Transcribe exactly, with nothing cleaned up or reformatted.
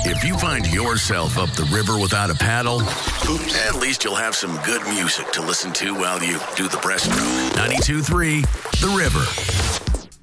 If you find yourself up the river without a paddle, oops, at least you'll have some good music to listen to while you do the breaststroke. ninety-two point three The River.